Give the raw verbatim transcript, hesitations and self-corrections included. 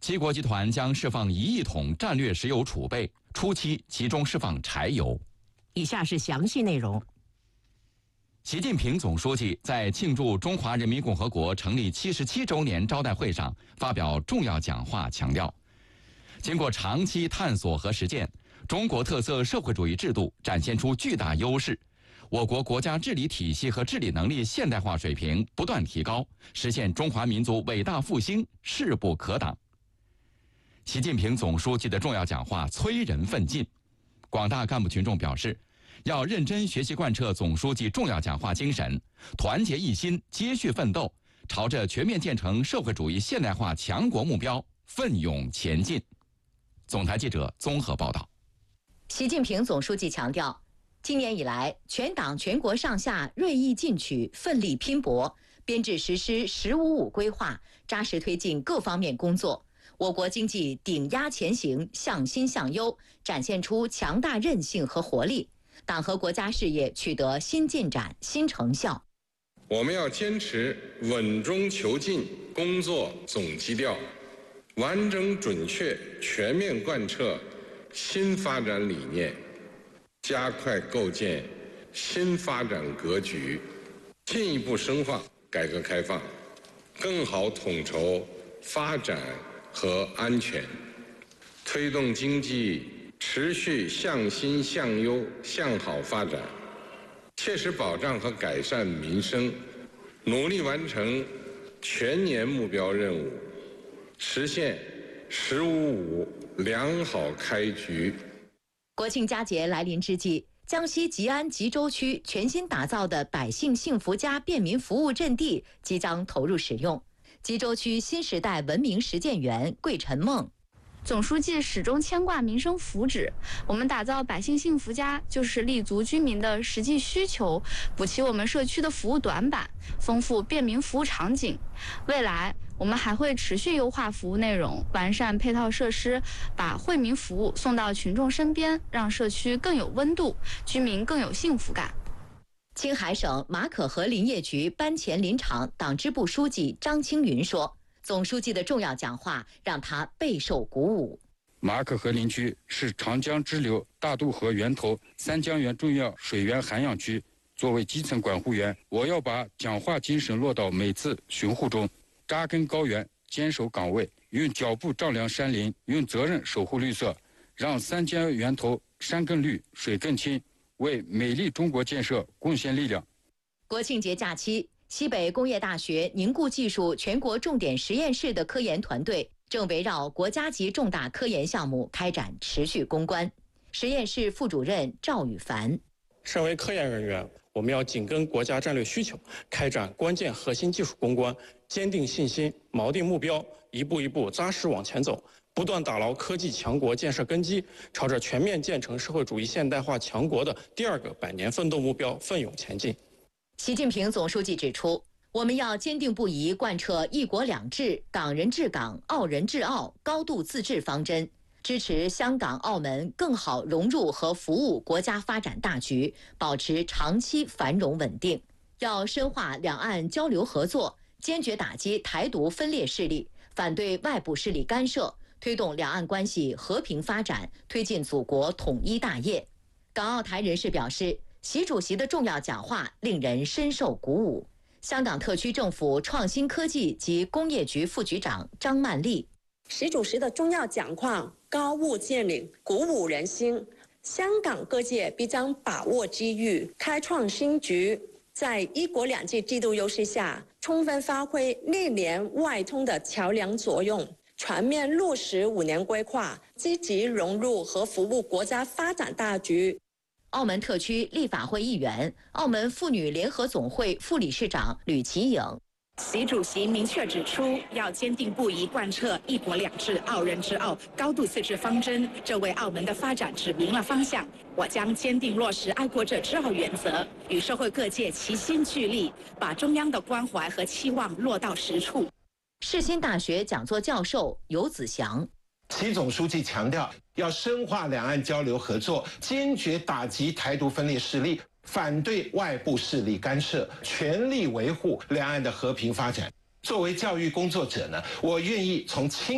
七国集团将释放一亿桶战略石油储备，初期集中释放柴油。 以下是详细内容。 习近平总书记在庆祝中华人民共和国成立七十七周年招待会上发表重要讲话，强调，经过长期探索和实践，中国特色社会主义制度展现出巨大优势，我国国家治理体系和治理能力现代化水平不断提高，实现中华民族伟大复兴势不可挡。习近平总书记的重要讲话催人奋进，广大干部群众表示，要认真学习贯彻总书记重要讲话精神，团结一心，接续奋斗，朝着全面建成社会主义现代化强国目标奋勇前进。总台记者综合报道。 习近平总书记强调，今年以来，全党全国上下锐意进取，奋力拼搏，编制实施“十五五”规划，扎实推进各方面工作。我国经济顶压前行，向新向优，展现出强大韧性和活力。党和国家事业取得新进展、新成效。 我们要坚持稳中求进工作总基调，完整准确全面贯彻新发展理念，加快构建新发展格局，进一步深化改革开放，更好统筹发展和安全，推动经济持续向新向优向好发展，切实保障和改善民生，努力完成全年目标任务，实现“十五五”良好开局。 国庆佳节来临之际，江西吉安吉州区全新打造的百姓幸福家便民服务阵地即将投入使用。吉州区新时代文明实践园桂晨梦， 总书记始终牵挂民生福祉，我们打造百姓幸福家，就是立足居民的实际需求，补齐我们社区的服务短板，丰富便民服务场景。未来，我们还会持续优化服务内容，完善配套设施，把惠民服务送到群众身边，让社区更有温度，居民更有幸福感。 青海省马可河林业局班前林场党支部书记张青云说，总书记的重要讲话让他备受鼓舞。 马可河林区是长江支流大渡河源头三江源重要水源涵养区，作为基层管护员，我要把讲话精神落到每次巡护中，扎根高原，坚守岗位，用脚步丈量山林，用责任守护绿色，让三江源头山更绿，水更清，为美丽中国建设贡献力量。 国庆节假期，西北工业大学凝固技术全国重点实验室的科研团队正围绕国家级重大科研项目开展持续攻关。实验室副主任赵宇凡， 身为科研人员，我们要紧跟国家战略需求，开展关键核心技术攻关，坚定信心，锚定目标，一步一步扎实往前走，不断打牢科技强国建设根基，朝着全面建成社会主义现代化强国的第二个百年奋斗目标奋勇前进。 习近平总书记指出，我们要坚定不移贯彻一国两制、港人治港、澳人治澳高度自治方针，支持香港、澳门更好融入和服务国家发展大局，保持长期繁荣稳定。要深化两岸交流合作，坚决打击台独分裂势力，反对外部势力干涉，推动两岸关系和平发展，推进祖国统一大业。港澳台人士表示，习主席的重要讲话令人深受鼓舞。香港特区政府创新科技及工业局副局长张曼丽， 习主席的重要讲话高屋建瓴，鼓舞人心。香港各界必将把握机遇，开创新局，在一国两制制度优势下，充分发挥内联外通的桥梁作用，全面落实五年规划，积极融入和服务国家发展大局。 澳门特区立法会议员、澳门妇女联合总会副理事长吕其颖， 习主席明确指出，要坚定不移贯彻一国两制、澳人治澳高度自治方针，这为澳门的发展指明了方向。我将坚定落实爱国者治澳原则，与社会各界齐心聚力，把中央的关怀和期望落到实处。 世新大学讲座教授游子祥， 习总书记强调，要深化两岸交流合作，坚决打击台独分裂势力，反对外部势力干涉，全力维护两岸的和平发展。作为教育工作者呢，我愿意从亲